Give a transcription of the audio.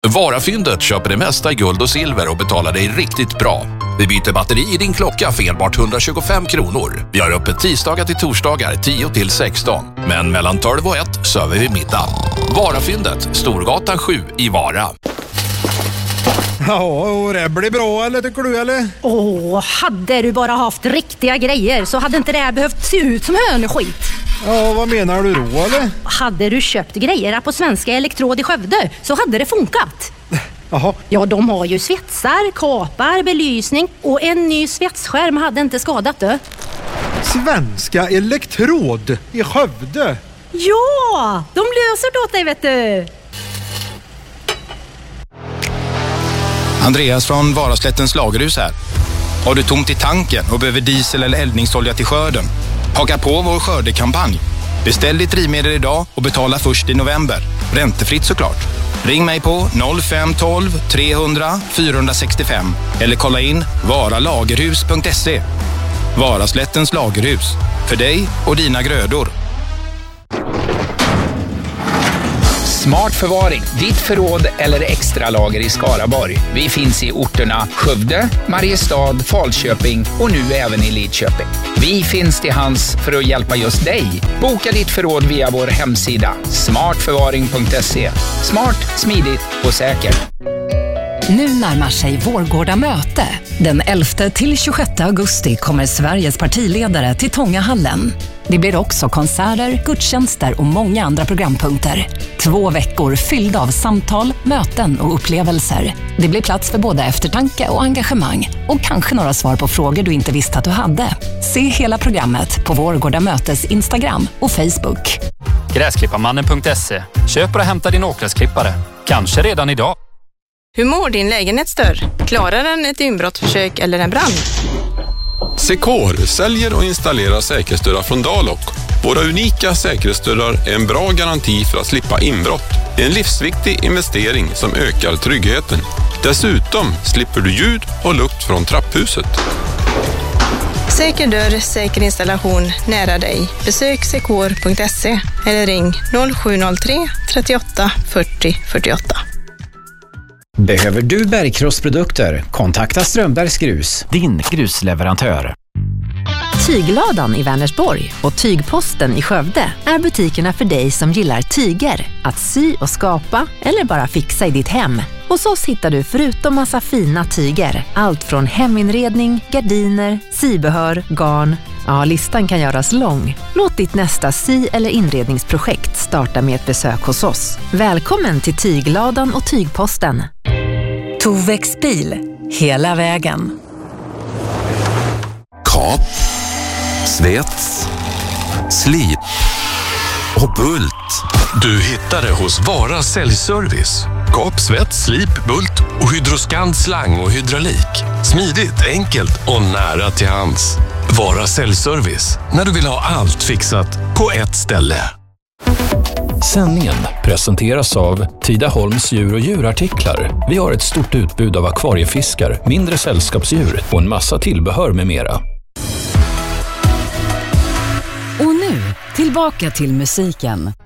Varafyndet köper det mesta i guld och silver och betalar dig riktigt bra. Vi byter batteri i din klocka för enbart 125 kronor. Vi har öppet tisdagar till torsdagar 10 till 16. Men mellan 12 och 1 söver vi middag. Varafyndet, Storgatan 7 i Vara. Ja, och det blir bra eller tycker du eller? Hade du bara haft riktiga grejer så hade inte det här behövt se ut som hönskit. Ja, vad menar du då eller? Hade du köpt grejer på Svenska Elektrod i Skövde så hade det funkat. Jaha. Ja, de har ju svetsar, kapar, belysning och en ny svetsskärm hade inte skadat det. Svenska Elektrod i Skövde? Ja, de löser det åt dig vet du. Andreas från Varaslättens lagerhus här. Har du tomt i tanken och behöver diesel eller eldningsolja till skörden? Haka på vår skördekampanj. Beställ ditt drivmedel idag och betala först i november. Räntefritt såklart. Ring mig på 0512 300 465 eller kolla in varalagerhus.se. Varaslättens lagerhus. För dig och dina grödor. Smart förvaring, ditt förråd eller extra lager i Skaraborg. Vi finns i orterna Skövde, Mariestad, Falköping och nu även i Lidköping. Vi finns till hands för att hjälpa just dig. Boka ditt förråd via vår hemsida smartförvaring.se. Smart, smidigt och säkert. Nu närmar sig Vårgårda möte. Den 11 till 26 augusti kommer Sveriges partiledare till Tångahallen. Det blir också konserter, gudstjänster och många andra programpunkter. 2 veckor fyllda av samtal, möten och upplevelser. Det blir plats för både eftertanke och engagemang. Och kanske några svar på frågor du inte visste att du hade. Se hela programmet på Vårgårda mötes Instagram och Facebook. Gräsklipparmannen.se. Köp och hämta din åkgräsklippare. Kanske redan idag. Hur mår din lägenhetsdörr? Klarar den ett inbrottsförsök eller en brand? Secor säljer och installerar säkerhetsdörrar från Dalok. Våra unika säkerhetsdörrar är en bra garanti för att slippa inbrott. Det är en livsviktig investering som ökar tryggheten. Dessutom slipper du ljud och lukt från trapphuset. Säker dörr, säker installation nära dig. Besök secor.se eller ring 0703 38 40 48. Behöver du bergkrossprodukter? Kontakta Strömbergs Grus, din grusleverantör. Tygladan i Vänersborg och Tygposten i Skövde är butikerna för dig som gillar tyger, att sy och skapa eller bara fixa i ditt hem. Hos oss hittar du förutom massa fina tyger, allt från heminredning, gardiner, sybehör, garn. Ja, listan kan göras lång. Låt ditt nästa sy- eller inredningsprojekt starta med ett besök hos oss. Välkommen till Tygladan och Tygposten. Tovex bil, hela vägen. Kap, svets, slip och bult. Du hittar det hos Vara säljservice. Kap, svets, slip, bult och Hydroscand slang och hydraulik. Smidigt, enkelt och nära till hands. Vara säljservice. När du vill ha allt fixat på ett ställe. Sändningen presenteras av Tidaholms djur- och djurartiklar. Vi har ett stort utbud av akvariefiskar, mindre sällskapsdjur och en massa tillbehör med mera. Och nu, tillbaka till musiken.